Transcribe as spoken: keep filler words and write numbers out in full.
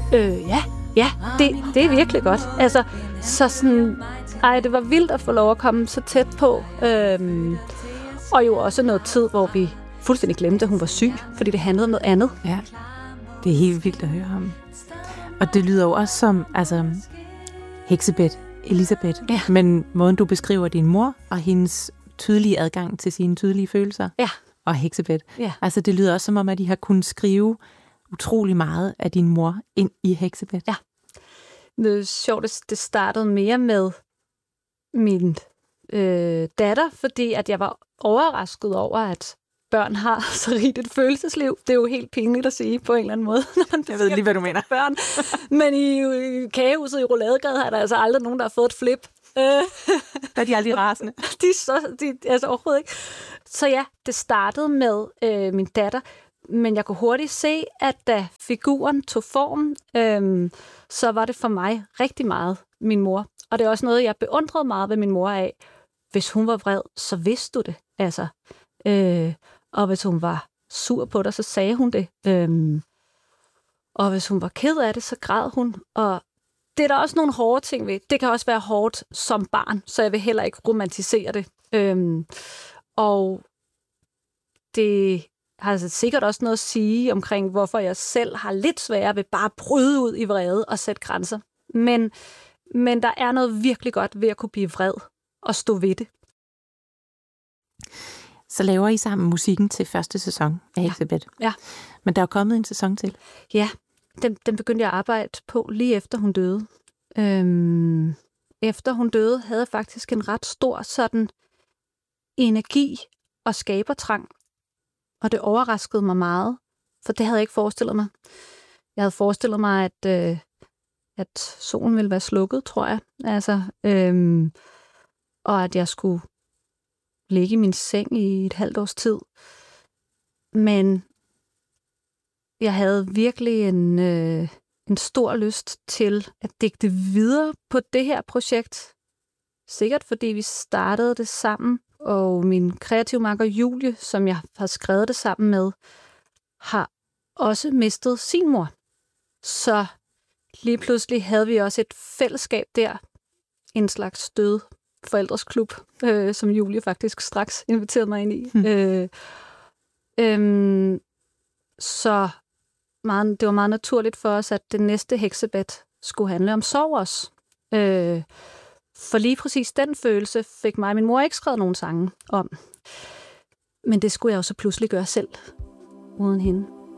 Øh, ja, ja, det, det er virkelig godt. Altså, så sådan, ej, det var vildt at få lov at komme så tæt på. Øhm, og jo også noget tid, hvor vi fuldstændig glemte, at hun var syg, fordi det handlede om noget andet. Ja, det er helt vildt at høre ham. Og det lyder jo også som, altså, Heksebeth, Elisabeth, ja. Men måden du beskriver din mor og hendes tydelige adgang til sine tydelige følelser, ja. Og Heksebeth. Ja. Altså, det lyder også som om, at de har kunnet skrive utrolig meget af din mor ind i Heksebeth. Ja. Det er sjovt, det startede mere med min øh, datter, fordi at jeg var overrasket over, at børn har så rigt et følelsesliv. Det er jo helt pinligt at sige på en eller anden måde. Når man jeg ved lige, hvad du mener. Børn. Men i, i kagehuset i Rouladegade har der altså aldrig nogen, der har fået et flip. Der er de aldrig rasende. de er så, de, altså overhovedet ikke. Så ja, det startede med øh, min datter, men jeg kunne hurtigt se, at da figuren tog form, øh, så var det for mig rigtig meget min mor. Og det er også noget, jeg beundrede meget ved min mor af. Hvis hun var vred, så vidste du det. Altså, øh, og hvis hun var sur på dig, så sagde hun det. Øh, og hvis hun var ked af det, så græd hun. Og det er der også nogle hårde ting ved. Det kan også være hårdt som barn, så jeg vil heller ikke romantisere det. Øh, og det har altså sikkert også noget at sige omkring, hvorfor jeg selv har lidt sværere ved bare at bryde ud i vrede og sætte grænser. Men, men der er noget virkelig godt ved at kunne blive vred og stå ved det. Så laver I sammen musikken til første sæson af Heksebeth. Ja. ja. Men der er jo kommet en sæson til. Ja, den, den begyndte jeg at arbejde på lige efter hun døde. Øhm, efter hun døde, havde jeg faktisk en ret stor sådan energi og skabertrang. Og det overraskede mig meget, for det havde jeg ikke forestillet mig. Jeg havde forestillet mig, at, øh, at solen ville være slukket, tror jeg. Altså, øhm, og at jeg skulle ligge i min seng i et halvt års tid. Men jeg havde virkelig en, øh, en stor lyst til at digte videre på det her projekt. Sikkert fordi vi startede det sammen, og min kreative makker Julie, som jeg har skrevet det sammen med, har også mistet sin mor. Så lige pludselig havde vi også et fællesskab der, en slags død forældresklub, øh, som Julie faktisk straks inviterede mig ind i. Hmm. Øh, øh, så meget, det var meget naturligt for os, at det næste Heksebeth skulle handle om sorg også. Øh, for lige præcis den følelse fik mig og min mor ikke skrevet nogen sange om. Men det skulle jeg jo så pludselig gøre selv, uden hende.